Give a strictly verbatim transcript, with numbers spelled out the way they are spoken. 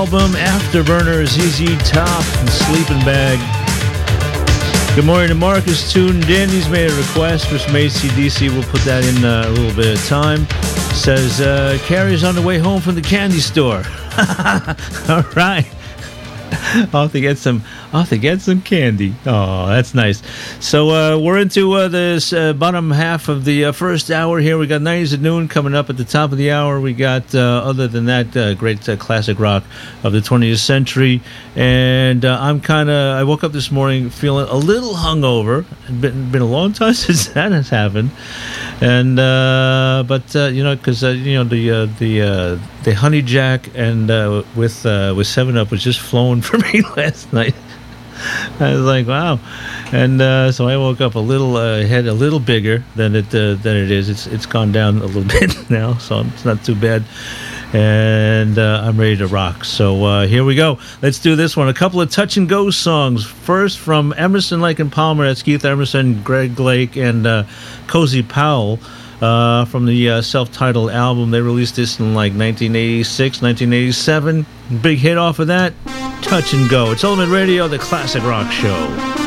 Album Afterburner, Z Z Top and Sleeping Bag. Good morning to Marcus tuned in. He's made a request for some A C D C. We'll put that in uh, a little bit of time. Says, uh, Carrie's on the way home from the candy store. All right. I'll have to get some. I'll have to get some candy. Oh, that's nice. So uh, we're into uh, this uh, bottom half of the uh, first hour here. We got nineties at noon coming up at the top of the hour. We got, uh, other than that, uh, great uh, classic rock of the twentieth century. And uh, I'm kind of. I woke up this morning feeling a little hungover. It's been been a long time since that has happened. And uh, but uh, you know, because uh, you know the uh, the uh, the Honey Jack and uh, with uh, with Seven Up was just flowing for me last night. I was like, wow, and uh, so I woke up a little uh, head a little bigger than it uh, than it is. It's it's gone down a little bit now, so it's not too bad. And uh, I'm ready to rock. So uh, here we go. Let's do this one. A couple of touch and go songs. First from Emerson, Lake and Palmer. That's Keith Emerson, Greg Lake, and uh, Cozy Powell. Uh, from the uh, self-titled album. They released this in like nineteen eighty-six, nineteen eighty-seven. Big hit off of that. Touch and Go. It's Element Radio, the classic rock show.